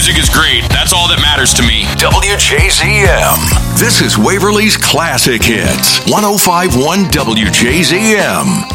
music is great. That's all that matters to me. WJZM. This is Waverly's Classic Hits. 105.1 WJZM.